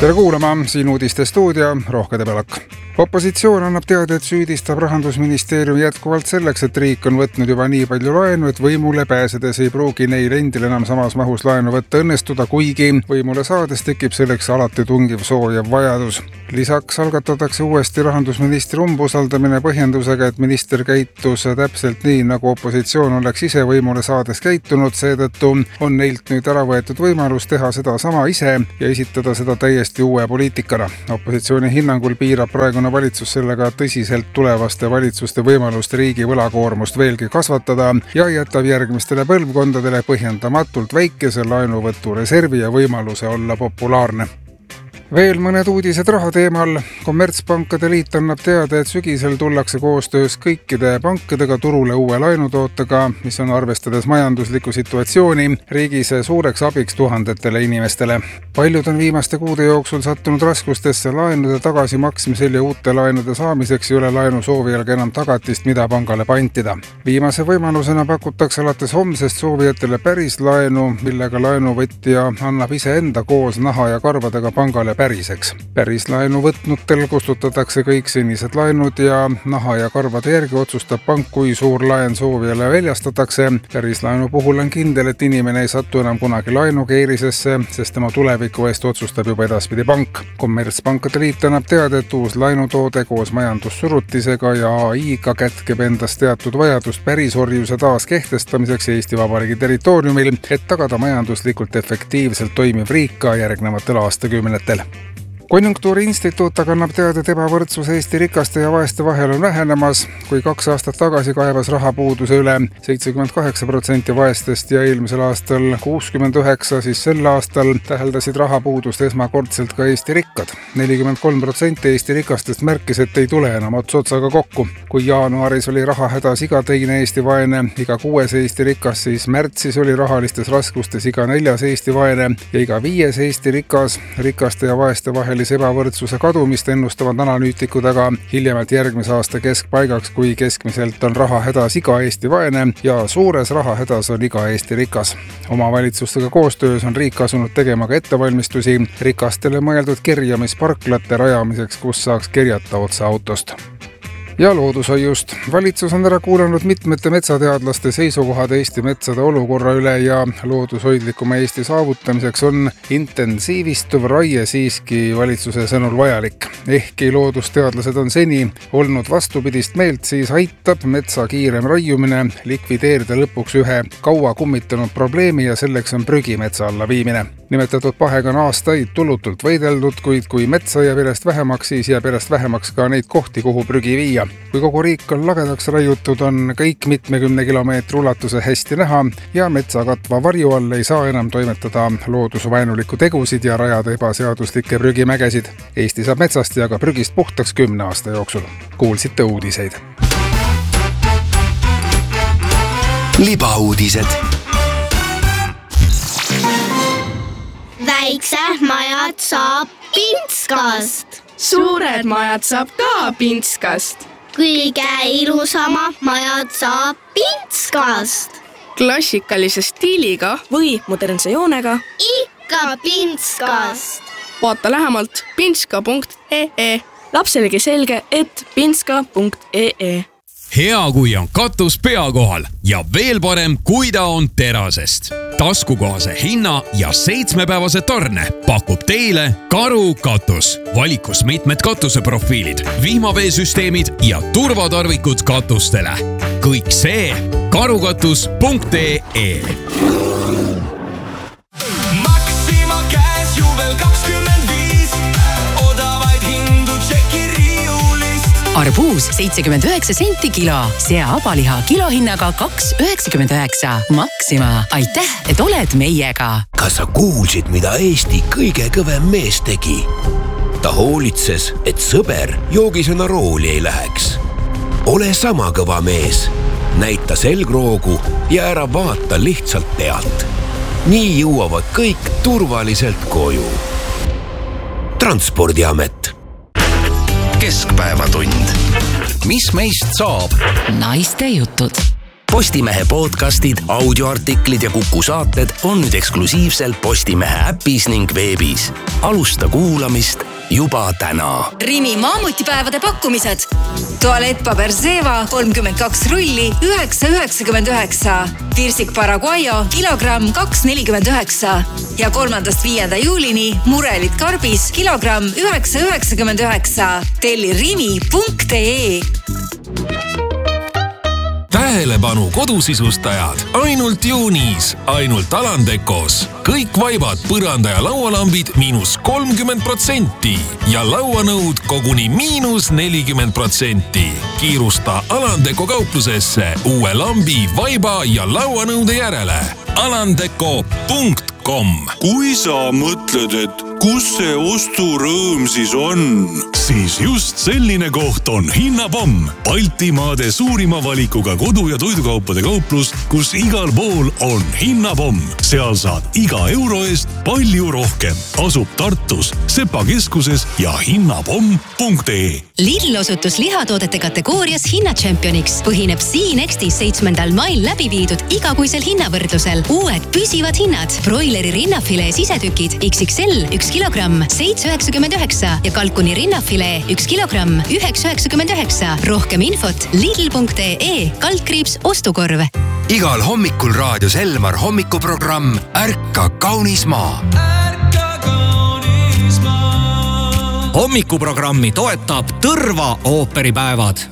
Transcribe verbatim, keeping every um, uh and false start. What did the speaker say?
Tere kuulama, siin uudiste stuudio, Rohkede Pelak. Opositsioon annab teada, et süüdistab Rahandusministeerium jätkuvalt selleks, et riik on võtnud juba nii palju laenu, et võimule pääsedes ei pruugi neil endil enam samas mahus laenu võtta õnnestuda, kuigi võimule saades tekib selleks alati tungiv soov ja vajadus. Lisaks algatatakse uuesti rahandusministri umbusaldamine põhjendusega, et minister käitus täpselt nii, nagu opositsioon oleks ise võimule saades käitunud, seetõttu on neilt nüüd ära võetud võimalus teha seda sama ise ja esitada seda täiesti uue poliitikana. Opositsiooni hinnangul piirab praegu valitsus sellega tõsiselt tulevaste valitsuste võimalust riigi võlakoormust veelgi kasvatada ja jätab järgmistele põlvkondadele põhjendamatult väikese laenuvõtu reservi ja võimaluse olla populaarne. Veel mõned uudised raha teemal. Kommertspankade liit annab teada, et sügisel tullakse koostöös kõikide pankadega turule uue laenutootega, mis on arvestades majanduslikku situatsiooni riigis suureks abiks tuhandetele inimestele. Paljud on viimaste kuude jooksul sattunud raskustesse laenude tagasimaksmisel ja uute laenude saamiseks ei ole laenu soovijalga enam tagatist, mida pangale pantida. Viimase võimalusena pakutakse alates homsest soovijatele päris laenu, millega laenuvõtja annab ise enda koos naha ja karvadega pangale päriseks. Päris laenu võtnutel kustutatakse kõik senised laenud ja naha ja karvade järgi otsustab pank, kui suur laen soovijale väljastatakse. Päris laenu puhul on kindel, et inimene ei satu enam kunagi laenukeerisesse, sest tema tuleviku eest otsustab juba edaspidi pank. Kommertspankade liit annab teada, et uus laenutoode koos majandussurutisega ja A I-ga kätkeb endas teatud vajadust pärisorjuse taas kehtestamiseks Eesti Vabariigi territooriumil, et tagada majanduslikult efektiivselt toimiv riik ka järgnevatel aastakümnetel. Konjunktuuriinstituut aga annab teada, et ebavõrdsus Eesti rikaste ja vaeste vahel on vähenemas. Kui kaks aastat tagasi kaevas rahapuuduse üle seitsekümmend kaheksa protsenti vaestest ja eelmisel aastal kuuskümmend üheksa, siis sel aastal täheldasid rahapuudust esmakordselt ka Eesti rikkad. nelikümmend kolm protsenti Eesti rikastest märkis, et ei tule enam ots otsaga kokku. Kui jaanuaris oli raha hädas iga teine Eesti vaene, iga kuues Eesti rikas, siis märtsis oli rahalistes raskustes iga neljas Eesti vaene ja iga viies Eesti rikas. Rikaste ja vaeste vahel ebavõrdsuse kadumist ennustavad analüütikud aga hiljemalt järgmise aasta keskpaigaks, kui keskmiselt on raha hädas iga Eesti vaene ja suures raha hädas on iga Eesti rikas. Omavalitsustega koostöös on riik asunud tegema ka ettevalmistusi rikastele mõeldud kerjamisparklate rajamiseks, kus saaks kerjata otse autost. Ja loodushoiust. Valitsus on ära kuulanud mitmete metsateadlaste seisukohad Eesti metsade olukorra üle ja loodushoidlikuma Eesti saavutamiseks on intensiivistuv raie siiski valitsuse sõnul vajalik. Ehkki loodusteadlased on seni olnud vastupidist meelt, siis aitab metsa kiirem raiumine likvideerida lõpuks ühe kaua kummitanud probleemi ja selleks on prügi metsa alla viimine. Nimetatud pahega on aastaid tulutult võideldud, kuid kui metsa jääb järjest vähemaks, siis jääb järjest vähemaks ka neid kohti, kuhu prügi viia. Kui kogu riik on lagedaks raiutud, on kõik mitmekümne kilomeetri ulatuse hästi näha ja metsa katva varju all ei saa enam toimetada loodusvaenulikku tegusid ja rajada ebaseaduslikke prügimägesid. Eesti saab metsast ja ka prügist puhtaks kümne aasta jooksul. Kuulsite uudiseid. Libauudised. Väiksed majad saab Pintskast. Suured majad saab ka Pintskast. Kõige ilusama majad saab Pintskast. Klassikalise stiiliga või modernse joonega ikka Pintskast. Vaata lähemalt pintska punkt ee ee. Lapselegi selge, et pintska punkt ee ee. Hea, kui on katus pea kohal ja veel parem, kui ta on terasest. Taskukohase hinna ja seitsmepäevase tarne pakub teile Karu katus. Valikus mitmed katuseprofiilid, vihmaveesüsteemid ja turvatarvikud katustele. Kõik see karukatus punkt ee ee. Maxima käes juvel kakskümmend viis. Odavaid hindu tšeki riiulist. Arbuus seitsekümmend üheksa senti kilo, sea abaliha kilohinnaga kaks üheksakümmend üheksa. Maxima, aitäh, et oled meiega. Kas sa kuulsid, mida Eesti kõige kõvem mees tegi? Ta hoolitses, et sõber joogisena rooli ei läheks. Ole sama kõva mees. Näita selgroogu ja ära vaata lihtsalt pealt. Nii jõuavad kõik turvaliselt koju. Transpordiamet. Keskpäevatund. Mis meist saab? Naiste jutud. Postimehe podcastid, audioartiklid ja Kuku saated on nüüd eksklusiivselt Postimehe äpis ning veebis. Alusta kuulamist juba täna. Rimi maamutipäevade pakkumised. Tualettpaber Zeeva kolmkümmend kaks rulli üheksa üheksakümmend üheksa. Tirsik Paraguayo kilogramm kaks nelikümmend üheksa. Ja kolmandast viienda juulini murelit karbis kilogramm üheksa üheksakümmend üheksa. Telli rimi punkt ee. Tähelepanu kodusisustajad, ainult juunis, ainult Alandekos. Kõik vaibad, põranda ja laualambid miinus kolmkümmend protsenti ja lauanõud koguni miinus nelikümmend protsenti. Kiirusta Alandeko kauplusesse uue lambi, vaiba ja lauanõude järele. alandeko punkt kom. Kui sa mõtled, et kus see osturõõm siis on, siis just selline koht on Hinnapomm. Baltimaade suurima valikuga kodu- ja toidukaupade kauplus, kus igal pool on Hinnapomm. Seal saad iga euro eest palju rohkem. Asub Tartus, Sepa keskuses ja hinnapomm punkt ee. Lidl osutus lihatoodete kategoorias hinnatšempioniks. Põhineb C-Nextis seitsmendal mail läbi viidud igakuisel hinnavõrdlusel. Uued püsivad hinnad. Broileri rinnafilee sisetükid X X L üks kilogramm seitse üheksakümmend üheksa ja kalkuni rinnafilee üks kilogramm üheksa üheksakümmend üheksa. Rohkem infot lidl punkt ee kaldkriips ostukorv. Igal hommikul raadios Elmar hommikuprogramm Ärka kaunis maa. Hommikuprogrammi toetab Tõrva ooperipäevad.